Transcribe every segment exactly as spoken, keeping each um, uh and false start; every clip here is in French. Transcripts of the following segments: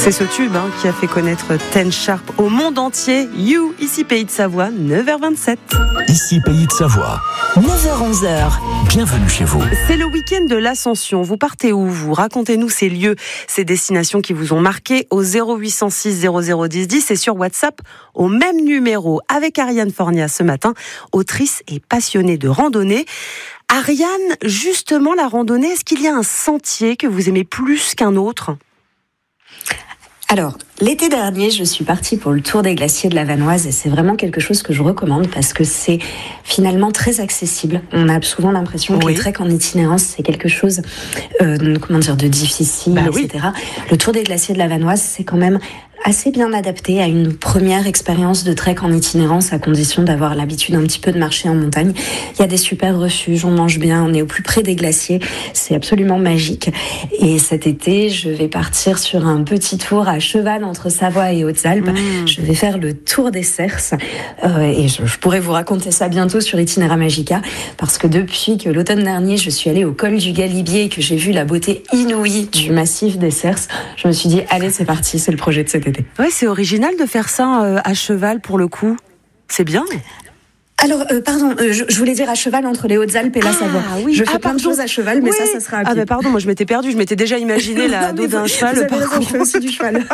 C'est ce tube hein, qui a fait connaître Ten Sharp au monde entier. You, ici Pays de Savoie, neuf heures vingt-sept. Ici Pays de Savoie, neuf heures onze. Bienvenue chez vous. C'est le week-end de l'Ascension. Vous partez où, vous? Racontez-nous ces lieux, ces destinations qui vous ont marqué au zéro huit cent six zéro zéro dix dix et sur WhatsApp au même numéro avec Ariane Fornia ce matin, autrice et passionnée de randonnée. Ariane, justement la randonnée, est-ce qu'il y a un sentier que vous aimez plus qu'un autre ? Alors, l'été dernier, je suis partie pour le Tour des glaciers de la Vanoise et c'est vraiment quelque chose que je recommande parce que c'est finalement très accessible. On a souvent l'impression que oui. les treks en itinérance, c'est quelque chose euh, comment dire, de difficile, bah, et cetera. Oui. Le Tour des glaciers de la Vanoise, c'est quand même assez bien adapté à une première expérience de trek en itinérance à condition d'avoir l'habitude un petit peu de marcher en montagne. Il y a des super refuges, on mange bien, on est au plus près des glaciers, c'est absolument magique. Et cet été, je vais partir sur un petit tour à cheval entre Savoie et Hautes-Alpes. Mmh. Je vais faire le tour des Cerces euh, et je, je pourrais vous raconter ça bientôt sur Itinéra Magica parce que depuis que l'automne dernier, je suis allée au col du Galibier et que j'ai vu la beauté inouïe du massif des Cerces, je me suis dit, allez, c'est parti, c'est le projet de cet été. Oui, c'est original de faire ça euh, à cheval pour le coup. C'est bien. Alors, euh, pardon, euh, je, je voulais dire à cheval entre les Hautes-Alpes et la Savoie. Ah, oui. Je fais ah, plein de choses à cheval, mais oui. ça, ça sera à pied. Ah ben pardon, moi je m'étais perdue, je m'étais déjà imaginé la dos d'un cheval. Vous avez raison, je fais aussi du cheval.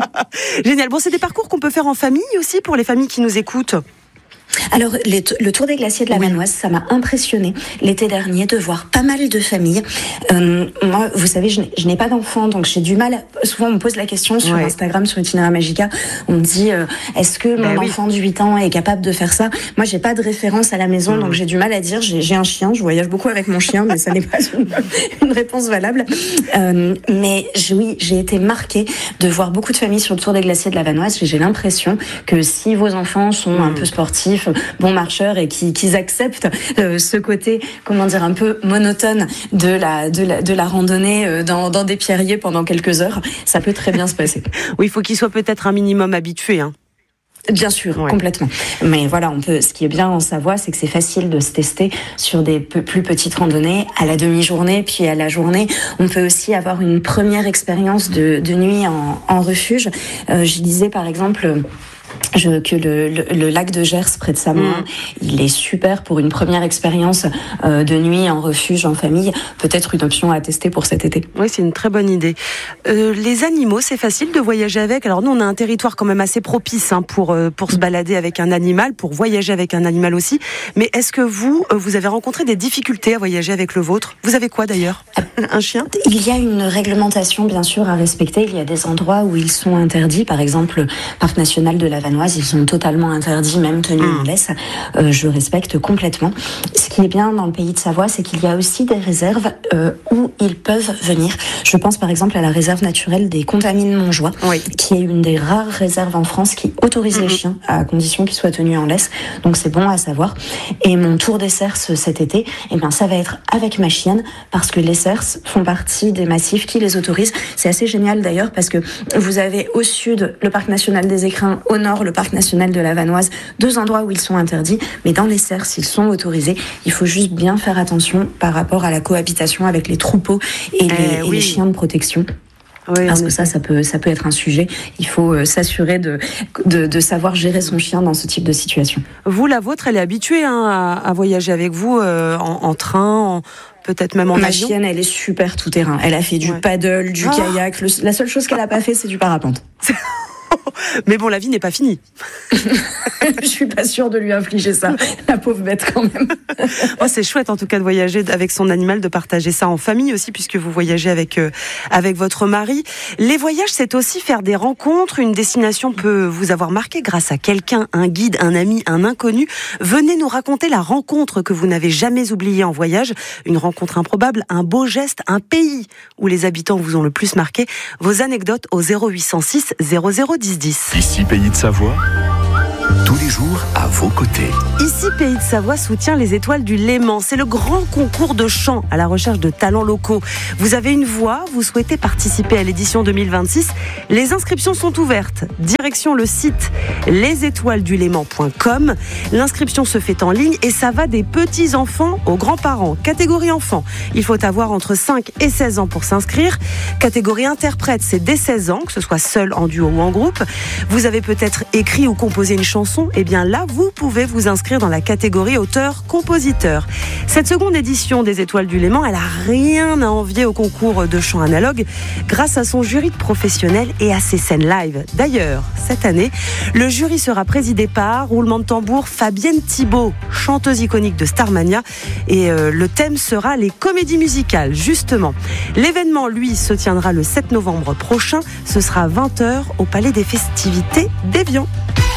Génial. Bon, c'est des parcours qu'on peut faire en famille aussi pour les familles qui nous écoutent. Alors, les, le Tour des glaciers de la Vanoise, ça m'a impressionné l'été dernier de voir pas mal de familles. Euh, moi, vous savez, je n'ai, je n'ai pas d'enfant, donc j'ai du mal. Souvent, on me pose la question sur ouais. Instagram, sur Itinéra Magica. On me dit, euh, est-ce que mon bah, enfant oui. de huit ans est capable de faire ça? Moi, j'ai pas de référence à la maison, mmh. donc j'ai du mal à dire. J'ai, j'ai un chien, je voyage beaucoup avec mon chien, mais ça n'est pas une, une réponse valable. Euh, mais oui, j'ai été marquée de voir beaucoup de familles sur le Tour des glaciers de la Vanoise. J'ai l'impression que si vos enfants sont mmh. un peu sportifs, bons marcheurs et qui, qu'ils acceptent euh, ce côté, comment dire, un peu monotone de la, de la, de la randonnée euh, dans, dans des pierriers pendant quelques heures, ça peut très bien se passer. Oui, il faut qu'ils soient peut-être un minimum habitués, hein. Bien sûr, ouais. complètement. Mais voilà, on peut. Ce qui est bien en Savoie, c'est que c'est facile de se tester sur des peu, plus petites randonnées à la demi-journée, puis à la journée. On peut aussi avoir une première expérience de, de nuit en, en refuge. Euh, je disais par exemple. Je, que le, le, le lac de Gers près de Samoin, mmh. il est super pour une première expérience euh, de nuit en refuge, en famille. Peut-être une option à tester pour cet été. Oui, c'est une très bonne idée. Euh, les animaux, c'est facile de voyager avec. Alors nous, on a un territoire quand même assez propice hein, pour, euh, pour se balader avec un animal, pour voyager avec un animal aussi. Mais est-ce que vous, euh, vous avez rencontré des difficultés à voyager avec le vôtre? Vous avez quoi d'ailleurs? Un chien? Il y a une réglementation bien sûr à respecter. Il y a des endroits où ils sont interdits. Par exemple, le parc national de la Vanoise, ils sont totalement interdits, même tenus mmh. en laisse. Euh, je respecte complètement. Ce qui est bien dans le pays de Savoie, c'est qu'il y a aussi des réserves euh, où ils peuvent venir. Je pense par exemple à la réserve naturelle des Contamines-Montjoie, oui. qui est une des rares réserves en France qui autorise mmh. les chiens à condition qu'ils soient tenus en laisse. Donc c'est bon à savoir. Et mon tour des Cerces cet été, eh ben, ça va être avec ma chienne parce que les Cerces font partie des massifs qui les autorisent. C'est assez génial d'ailleurs parce que vous avez au sud le parc national des Écrins, au nord le parc national de la Vanoise, deux endroits où ils sont interdits, mais dans les Cerces, ils sont autorisés. Il faut juste bien faire attention par rapport à la cohabitation avec les troupeaux et, les, euh, oui. et les chiens de protection. Oui, parce que ça, ça peut, ça peut être un sujet. Il faut euh, s'assurer de, de, de savoir gérer son chien dans ce type de situation. Vous, la vôtre, elle est habituée hein, à, à voyager avec vous euh, en, en train, en, peut-être même en Ma avion. Ma chienne, elle est super tout-terrain. Elle a fait du ouais. paddle, du ah. kayak. Le, la seule chose qu'elle n'a pas fait, c'est du parapente. Mais bon, la vie n'est pas finie. Je suis pas sûre de lui infliger ça, la pauvre bête quand même. Oh, c'est chouette en tout cas de voyager avec son animal, de partager ça en famille aussi, puisque vous voyagez avec, euh, avec votre mari. Les voyages, c'est aussi faire des rencontres. Une destination peut vous avoir marqué grâce à quelqu'un, un guide, un ami, un inconnu. Venez nous raconter la rencontre que vous n'avez jamais oubliée en voyage. Une rencontre improbable, un beau geste, un pays où les habitants vous ont le plus marqué. Vos anecdotes au zéro huit cent six zéro zéro dix dix. Ici Pays de Savoie, Tous les jours à vos côtés. Ici, Pays de Savoie soutient les Étoiles du Léman. C'est le grand concours de chant à la recherche de talents locaux. Vous avez une voix, vous souhaitez participer à l'édition deux mille vingt-six. Les inscriptions sont ouvertes. Direction le site les étoiles du léman point com. L'inscription se fait en ligne et ça va des petits-enfants aux grands-parents. Catégorie enfants, il faut avoir entre cinq et seize ans pour s'inscrire. Catégorie interprète, c'est dès seize ans, que ce soit seul, en duo ou en groupe. Vous avez peut-être écrit ou composé une chanson, et bien là, vous pouvez vous inscrire dans la catégorie auteur-compositeur. Cette seconde édition des Étoiles du Léman, elle a rien à envier au concours de chant analogue grâce à son jury de professionnels et à ses scènes live. D'ailleurs, cette année, le jury sera présidé par, roulement de tambour, Fabienne Thibault, chanteuse iconique de Starmania, et euh, le thème sera les comédies musicales, justement. L'événement, lui, se tiendra le sept novembre prochain. Ce sera vingt heures au Palais des Festivités d'Évian.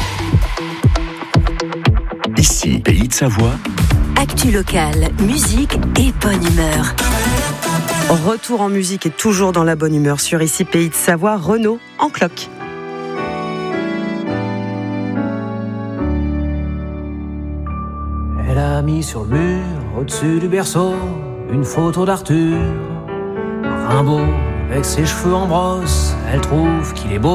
Ici, Pays de Savoie. Actu locale, musique et bonne humeur. Retour en musique et toujours dans la bonne humeur sur Ici, Pays de Savoie, Renaud en cloque. Elle a mis sur le mur, au-dessus du berceau, une photo d'Arthur. Rimbaud, avec ses cheveux en brosse, elle trouve qu'il est beau.